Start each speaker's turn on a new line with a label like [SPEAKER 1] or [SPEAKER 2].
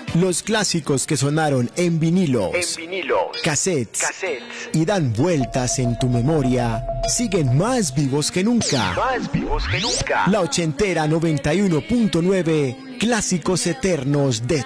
[SPEAKER 1] Los clásicos que sonaron en vinilos, cassettes y dan vueltas en tu memoria siguen más vivos que nunca. La ochentera 91.9, clásicos eternos de